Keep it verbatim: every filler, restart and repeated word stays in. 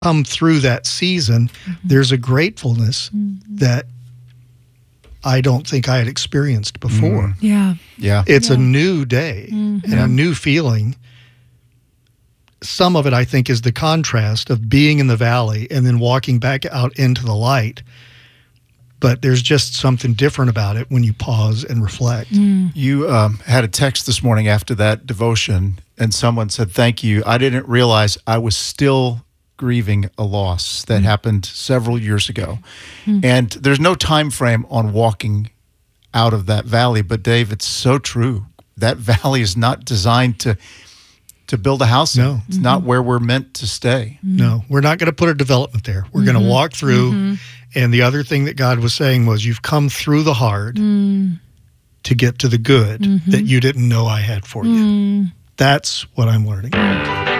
come through that season, mm-hmm. there's a gratefulness mm-hmm. that I don't think I had experienced before. Mm. Yeah. Yeah. It's yeah. a new day mm-hmm. and yeah. a new feeling. Some of it, I think, is the contrast of being in the valley and then walking back out into the light. But there's just something different about it when you pause and reflect. Mm. You um, had a text this morning after that devotion, and someone said, thank you. I didn't realize I was still grieving a loss that mm. happened several years ago. Mm. And there's no time frame on walking out of that valley. But, Dave, it's so true. That valley is not designed to to build a house in. No. It's mm-hmm. not where we're meant to stay. Mm-hmm. No, we're not going to put a development there. We're mm-hmm. going to walk through. Mm-hmm. And the other thing that God was saying was, you've come through the hard mm. to get to the good mm-hmm. that you didn't know I had for you. Mm. That's what I'm learning.